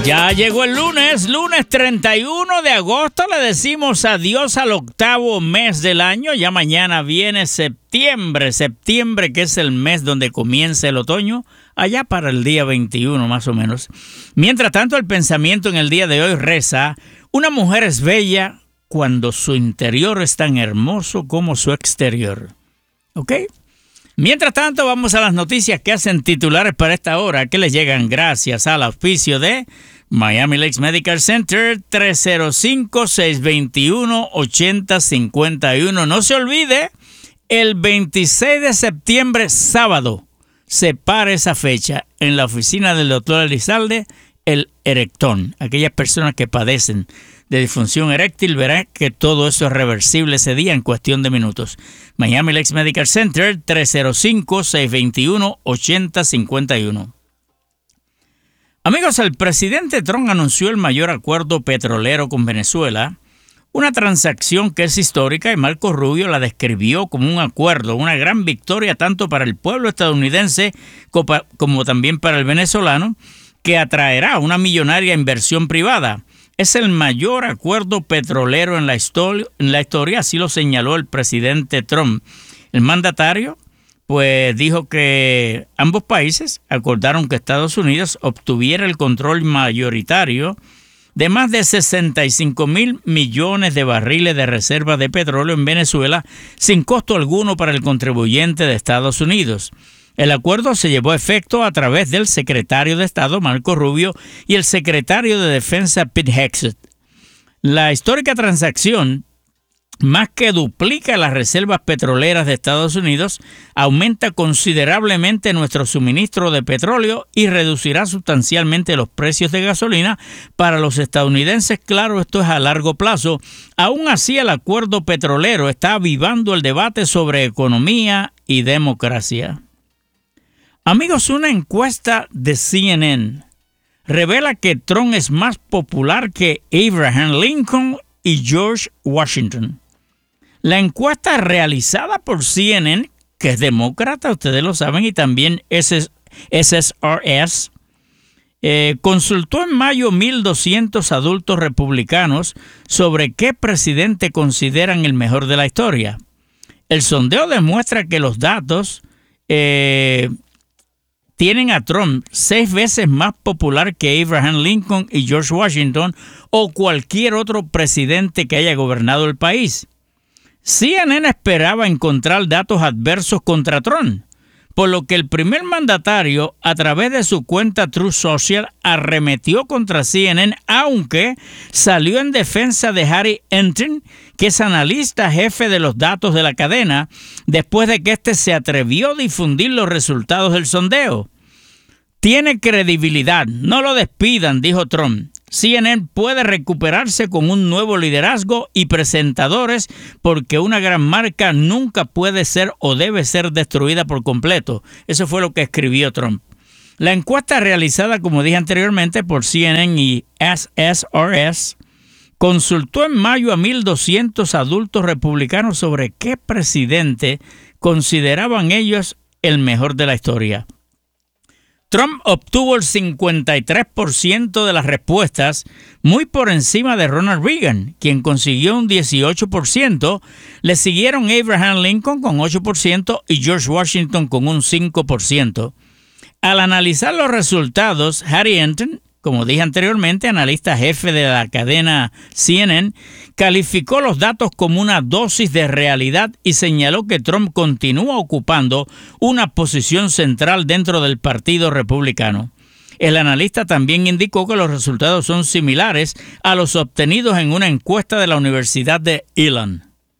Ya llegó el lunes 31 de agosto, le decimos adiós al octavo mes del año, ya mañana viene septiembre que es el mes donde comienza el otoño, allá para el día 21 más o menos. Mientras tanto, el pensamiento en el día de hoy reza: una mujer es bella cuando su interior es tan hermoso como su exterior. ¿Ok? Mientras tanto, vamos a las noticias que hacen titulares para esta hora, que les llegan gracias al auspicio de Miami Lakes Medical Center, 305-621-8051. No se olvide, el 26 de septiembre, sábado, separe esa fecha en la oficina del doctor Elizalde, el erectón. Aquellas personas que padecen de disfunción eréctil verán que todo eso es reversible ese día en cuestión de minutos. Miami Lakes Medical Center, 305-621-8051. Amigos, el presidente Trump anunció el mayor acuerdo petrolero con Venezuela, una transacción que es histórica, y Marco Rubio la describió como un acuerdo, una gran victoria tanto para el pueblo estadounidense como también para el venezolano, que atraerá una millonaria inversión privada. Es el mayor acuerdo petrolero en la historia, así lo señaló el presidente Trump. El mandatario pues dijo que ambos países acordaron que Estados Unidos obtuviera el control mayoritario de más de 65,000 millones de barriles de reservas de petróleo en Venezuela sin costo alguno para el contribuyente de Estados Unidos. El acuerdo se llevó a efecto a través del secretario de Estado, Marco Rubio, y el secretario de Defensa, Pete Hegseth. La histórica transacción, más que duplica las reservas petroleras de Estados Unidos, aumenta considerablemente nuestro suministro de petróleo y reducirá sustancialmente los precios de gasolina para los estadounidenses. Claro, esto es a largo plazo. Aún así, el acuerdo petrolero está avivando el debate sobre economía y democracia. Amigos, una encuesta de CNN revela que Trump es más popular que Abraham Lincoln y George Washington. La encuesta realizada por CNN, que es demócrata, ustedes lo saben, y también SSRS, consultó en mayo 1,200 adultos republicanos sobre qué presidente consideran el mejor de la historia. El sondeo demuestra que los datos tienen a Trump 6 veces más popular que Abraham Lincoln y George Washington o cualquier otro presidente que haya gobernado el país. CNN esperaba encontrar datos adversos contra Trump, por lo que el primer mandatario, a través de su cuenta Truth Social, arremetió contra CNN, aunque salió en defensa de Harry Enten, que es analista jefe de los datos de la cadena, después de que éste se atrevió a difundir los resultados del sondeo. Tiene credibilidad, no lo despidan, dijo Trump. CNN puede recuperarse con un nuevo liderazgo y presentadores porque una gran marca nunca puede ser o debe ser destruida por completo. Eso fue lo que escribió Trump. La encuesta realizada, como dije anteriormente, por CNN y SSRS, consultó en mayo a 1,200 adultos republicanos sobre qué presidente consideraban ellos el mejor de la historia. Trump obtuvo el 53% de las respuestas, muy por encima de Ronald Reagan, quien consiguió un 18%. Le siguieron Abraham Lincoln con 8% y George Washington con un 5%. Al analizar los resultados, Harry Enten, como dije anteriormente, analista jefe de la cadena CNN, calificó los datos como una dosis de realidad y señaló que Trump continúa ocupando una posición central dentro del Partido Republicano. El analista también indicó que los resultados son similares a los obtenidos en una encuesta de la Universidad de Elon.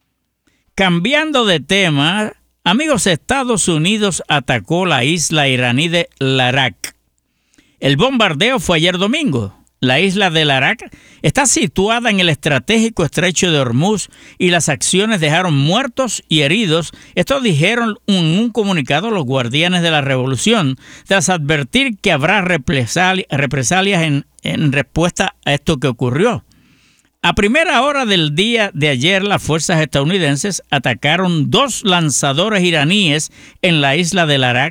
Cambiando de tema, amigos, Estados Unidos atacó la isla iraní de Larak. El bombardeo fue ayer domingo. La isla de Larak está situada en el estratégico estrecho de Hormuz y las acciones dejaron muertos y heridos. Esto dijeron en un comunicado los guardianes de la revolución, tras advertir que habrá represalias en respuesta a esto que ocurrió. A primera hora del día de ayer, las fuerzas estadounidenses atacaron 2 lanzadores iraníes en la isla de Larak,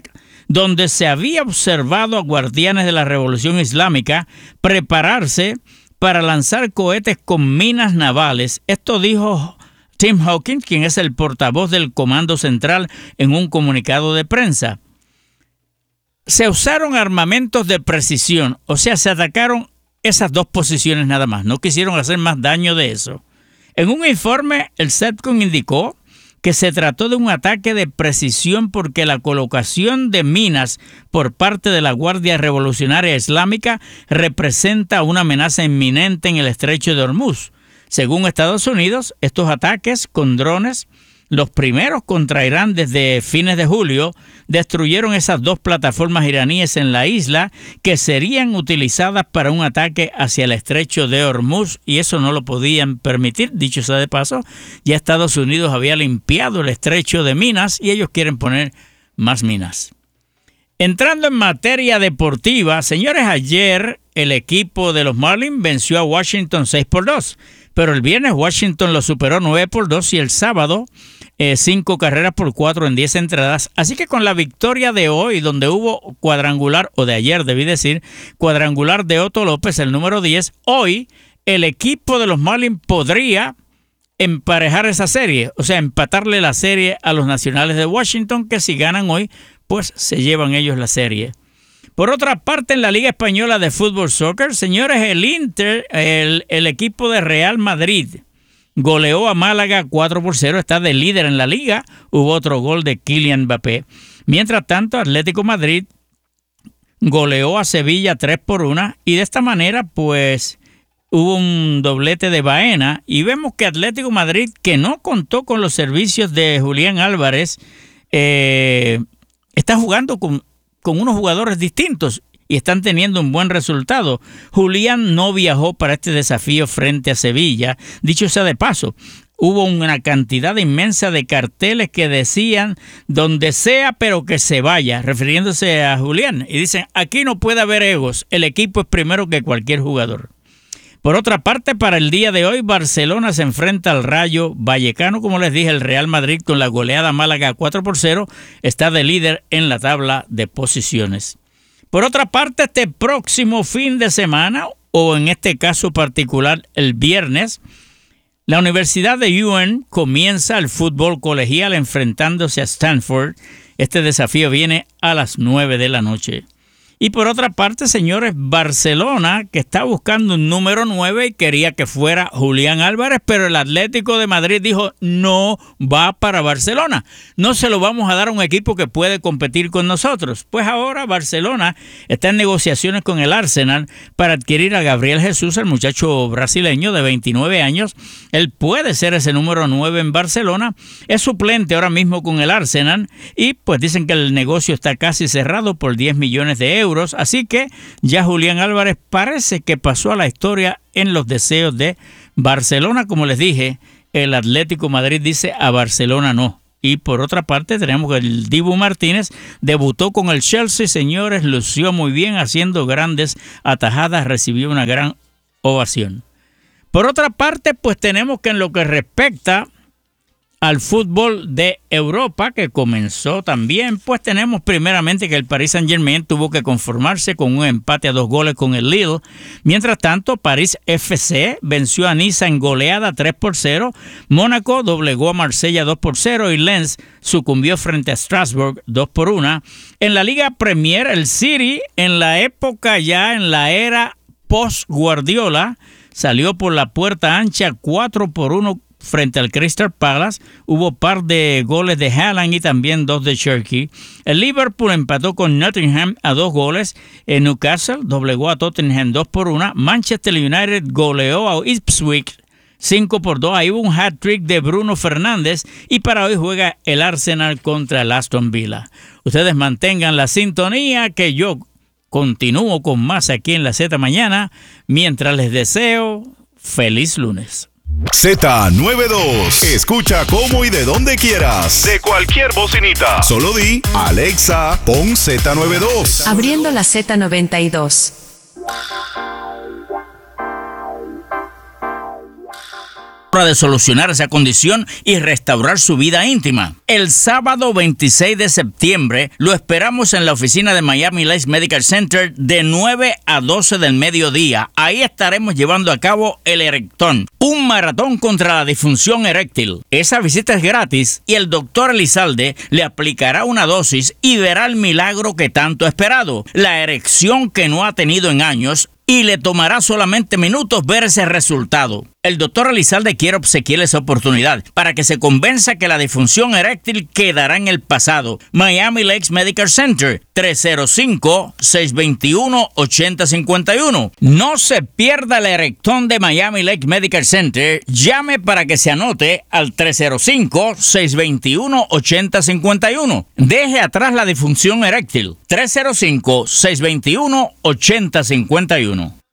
donde se había observado a guardianes de la Revolución Islámica prepararse para lanzar cohetes con minas navales. Esto dijo Tim Hawkins, quien es el portavoz del Comando Central, en un comunicado de prensa. Se usaron armamentos de precisión, o sea, se atacaron esas dos posiciones nada más. No quisieron hacer más daño de eso. En un informe, el CENTCOM indicó que se trató de un ataque de precisión porque la colocación de minas por parte de la Guardia Revolucionaria Islámica representa una amenaza inminente en el estrecho de Hormuz. Según Estados Unidos, estos ataques con drones, los primeros contra Irán desde fines de julio, destruyeron esas dos plataformas iraníes en la isla que serían utilizadas para un ataque hacia el estrecho de Hormuz, y eso no lo podían permitir. Dicho sea de paso, ya Estados Unidos había limpiado el estrecho de minas y ellos quieren poner más minas. Entrando en materia deportiva, señores, ayer el equipo de los Marlins venció a Washington 6-2, pero el viernes Washington lo superó 9-2 y el sábado 5 carreras por 4 en 10 entradas. Así que con la victoria de hoy, donde hubo cuadrangular, o de ayer debí decir, cuadrangular de Otto López, el número 10, hoy el equipo de los Marlins podría emparejar esa serie, o sea, empatarle la serie a los Nacionales de Washington, que si ganan hoy, pues se llevan ellos la serie. Por otra parte, en la Liga Española de Fútbol Soccer, señores, el Inter, el equipo de Real Madrid, goleó a Málaga 4-0, está de líder en la liga. Hubo otro gol de Kylian Mbappé. Mientras tanto, Atlético Madrid goleó a Sevilla 3-1 y de esta manera, pues, hubo un doblete de Baena y vemos que Atlético Madrid, que no contó con los servicios de Julián Álvarez, está jugando con unos jugadores distintos y están teniendo un buen resultado. Julián no viajó para este desafío frente a Sevilla. Dicho sea de paso, hubo una cantidad inmensa de carteles que decían donde sea pero que se vaya, refiriéndose a Julián. Y dicen, aquí no puede haber egos, el equipo es primero que cualquier jugador. Por otra parte, para el día de hoy, Barcelona se enfrenta al Rayo Vallecano. Como les dije, el Real Madrid con la goleada Málaga 4-0 está de líder en la tabla de posiciones. Por otra parte, este próximo fin de semana, o en este caso particular el viernes, la Universidad de UNN comienza el fútbol colegial enfrentándose a Stanford. Este desafío viene a las 9 de la noche. Y por otra parte, señores, Barcelona, que está buscando un número 9 y quería que fuera Julián Álvarez, pero el Atlético de Madrid dijo no va para Barcelona. No se lo vamos a dar a un equipo que puede competir con nosotros. Pues ahora Barcelona está en negociaciones con el Arsenal para adquirir a Gabriel Jesús, el muchacho brasileño de 29 años. Él puede ser ese número 9 en Barcelona. Es suplente ahora mismo con el Arsenal y pues dicen que el negocio está casi cerrado por 10 millones de euros. Así que ya Julián Álvarez parece que pasó a la historia en los deseos de Barcelona. Como les dije, el Atlético Madrid dice a Barcelona no. Y por otra parte tenemos que el Dibu Martínez debutó con el Chelsea, señores, lució muy bien haciendo grandes atajadas, recibió una gran ovación. Por otra parte, pues tenemos que en lo que respecta al fútbol de Europa, que comenzó también, pues tenemos primeramente que el Paris Saint-Germain tuvo que conformarse con un empate a 2 goles con el Lille. Mientras tanto, París FC venció a Niza en goleada 3-0, Mónaco doblegó a Marsella 2-0 y Lens sucumbió frente a Strasbourg 2-1. En la Liga Premier, el City, en la época ya, en la era post-Guardiola, salió por la puerta ancha 4-1 frente al Crystal Palace. Hubo par de goles de Haaland y también 2 de Cherky. El Liverpool empató con Nottingham a 2 goles. En Newcastle doblegó a Tottenham 2-1. Manchester United goleó a Ipswich 5-2. Ahí hubo un hat-trick de Bruno Fernández y para hoy juega el Arsenal contra el Aston Villa. Ustedes mantengan la sintonía que yo continúo con más aquí en la Z Mañana mientras les deseo feliz lunes. Z92. Escucha cómo y de donde quieras. De cualquier bocinita. Solo di, Alexa, pon Z92. Abriendo la Z92. de solucionar esa condición y restaurar su vida íntima. El sábado 26 de septiembre lo esperamos en la oficina de Miami Lakes Medical Center de 9 a 12 del mediodía. Ahí estaremos llevando a cabo el Erectón, un maratón contra la disfunción eréctil. Esa visita es gratis y el doctor Elizalde le aplicará una dosis y verá el milagro que tanto ha esperado, la erección que no ha tenido en años, y le tomará solamente minutos ver ese resultado. El doctor Elizalde quiere obsequiarle esa oportunidad para que se convenza que la disfunción eréctil quedará en el pasado. Miami Lakes Medical Center, 305-621-8051. No se pierda el Erectón de Miami Lakes Medical Center. Llame para que se anote al 305-621-8051. Deje atrás la disfunción eréctil. 305-621-8051.